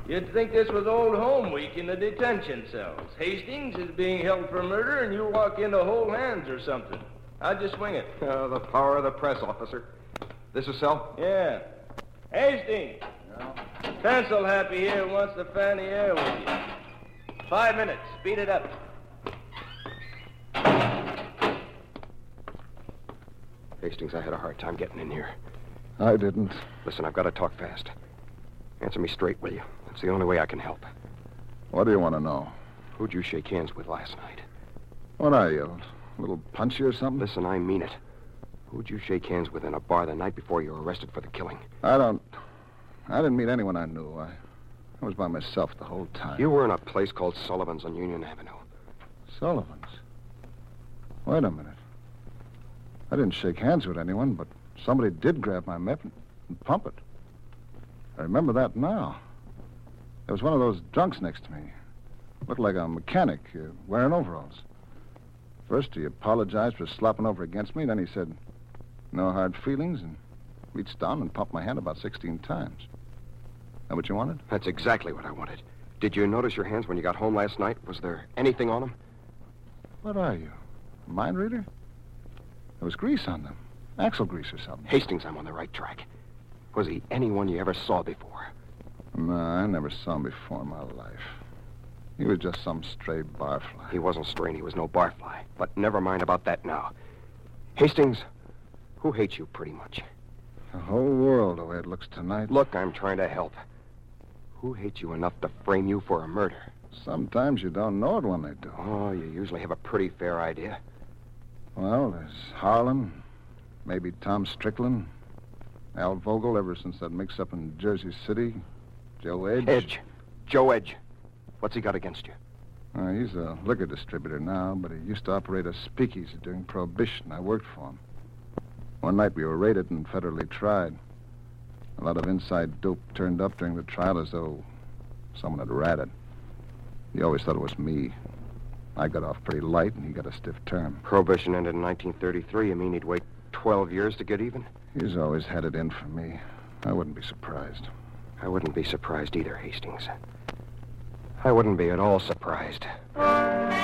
You'd think this was Old Home Week in the detention cells. Hastings is being held for murder, and you walk into whole hands or something. How'd you swing it? The power of the press, officer. This is cell? Yeah. Hastings! No. Pencil Happy here wants to fan the air with you. 5 minutes. Speed it up. Hastings, I had a hard time getting in here. I didn't. Listen, I've got to talk fast. Answer me straight, will you? That's the only way I can help. What do you want to know? Who'd you shake hands with last night? What are you, a little punchy or something? Listen, I mean it. Who'd you shake hands with in a bar the night before you were arrested for the killing? I didn't meet anyone I knew. I was by myself the whole time. You were in a place called Sullivan's on Union Avenue. Sullivan's? Wait a minute. I didn't shake hands with anyone, but somebody did grab my meth and pump it. I remember that now. There was one of those drunks next to me. Looked like a mechanic wearing overalls. First, he apologized for slopping over against me. Then he said, no hard feelings, and reached down and pumped my hand about 16 times. That what you wanted? That's exactly what I wanted. Did you notice your hands when you got home last night? Was there anything on them? What are you, a mind reader? There was grease on them. Axle grease or something. Hastings, I'm on the right track. Was he anyone you ever saw before? No, I never saw him before in my life. He was just some stray barfly. He wasn't stray, he was no barfly. But never mind about that now. Hastings, who hates you pretty much? The whole world, the way it looks tonight. Look, I'm trying to help. Who hates you enough to frame you for a murder? Sometimes you don't know it when they do. Oh, you usually have a pretty fair idea. Well, there's Harlan, maybe Tom Strickland, Al Vogel ever since that mix-up in Jersey City, Joe Edge. Joe Edge. What's he got against you? He's a liquor distributor now, but he used to operate a speakeasy during Prohibition. I worked for him. One night we were raided and federally tried. A lot of inside dope turned up during the trial as though someone had ratted. He always thought it was me. I got off pretty light, and he got a stiff term. Prohibition ended in 1933. You mean he'd wait 12 years to get even? He's always had it in for me. I wouldn't be surprised. I wouldn't be surprised either, Hastings. I wouldn't be at all surprised.